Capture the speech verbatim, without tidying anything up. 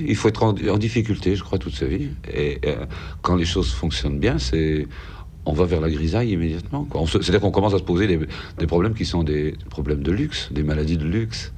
il faut être en, en difficulté, je crois, toute sa vie. Et euh, quand les choses fonctionnent bien, c'est... on va vers la grisaille immédiatement, quoi. On se, c'est-à-dire qu'on commence à se poser des, des problèmes qui sont des, des problèmes de luxe, des maladies de luxe.